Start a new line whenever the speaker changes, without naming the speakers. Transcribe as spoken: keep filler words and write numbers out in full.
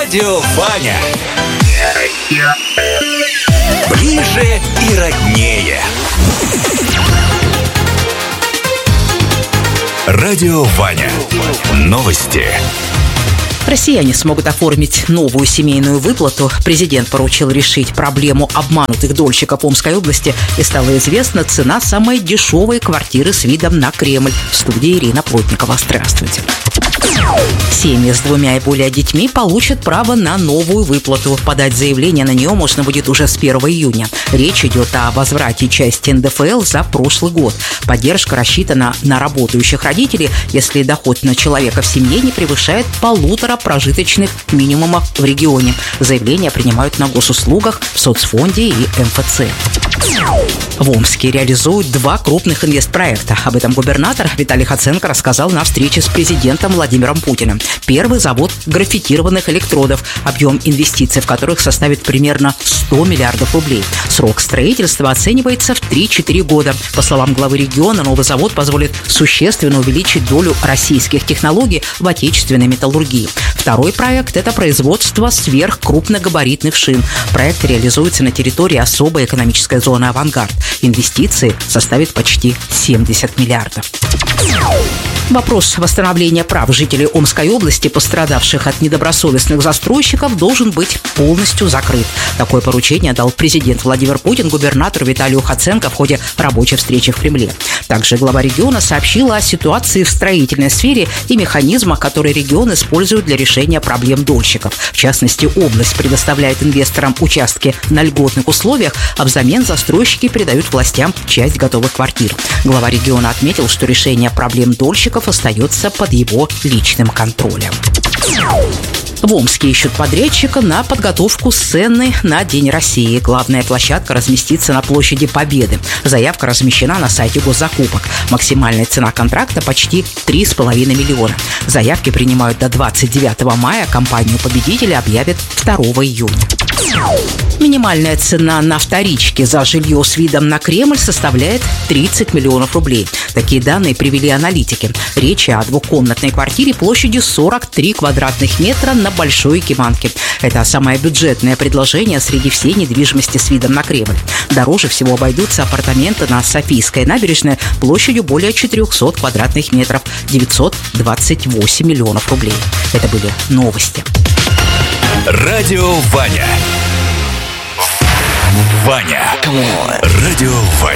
Радио Ваня. Ближе и роднее. Радио Ваня. Новости.
Россияне смогут оформить новую семейную выплату. Президент поручил решить проблему обманутых дольщиков Омской области. И стала известна цена самой дешевой квартиры с видом на Кремль. В студии Ирина Плотникова. Здравствуйте. Семьи с двумя и более детьми получат право на новую выплату. Подать заявление на нее можно будет уже с первого июня. Речь идет о возврате части эн дэ эф эл за прошлый год. Поддержка рассчитана на работающих родителей, если доход на человека в семье не превышает полутора прожиточных минимумов в регионе. Заявления принимают на госуслугах, в соцфонде и эм эф цэ. В Омске реализуют два крупных инвестпроекта. Об этом губернатор Виталий Хоценко рассказал на встрече с президентом Владимиром Путиным. Первый – завод графитированных электродов, объем инвестиций в которых составит примерно сто миллиардов рублей. Срок строительства оценивается в три-четыре года. По словам главы региона, новый завод позволит существенно увеличить долю российских технологий в отечественной металлургии. Второй проект – это производство сверхкрупногабаритных шин. Проект реализуется на территории особой экономической зоны «Авангард». Инвестиции составят почти семьдесят миллиардов. Вопрос восстановления прав жителей Омской области, пострадавших от недобросовестных застройщиков, должен быть полностью закрыт. Такое поручение дал президент Владимир Путин губернатору Виталию Хоценко в ходе рабочей встречи в Кремле. Также глава региона сообщила о ситуации в строительной сфере и механизмах, которые регион использует для решения проблем дольщиков. В частности, область предоставляет инвесторам участки на льготных условиях, а взамен застройщики передают властям часть готовых квартир. Глава региона отметил, что решение проблем дольщиков остается под его личным контролем. В Омске ищут подрядчика на подготовку сцены на День России. Главная площадка разместится на площади Победы. Заявка размещена на сайте госзакупок. Максимальная цена контракта почти три с половиной миллиона. Заявки принимают до двадцать девятого мая. Компанию победителя объявят второго июня. Минимальная цена на вторичке за жилье с видом на Кремль составляет тридцать миллионов рублей. Такие данные привели аналитики. Речь о двухкомнатной квартире площадью сорок три квадратных метра на Большой Якиманке. Это самое бюджетное предложение среди всей недвижимости с видом на Кремль. Дороже всего обойдутся апартаменты на Софийской набережной площадью более четыреста квадратных метров, девятьсот двадцать восемь миллионов рублей. Это были новости.
Радио Ваня. Ваня. Радио Ваня.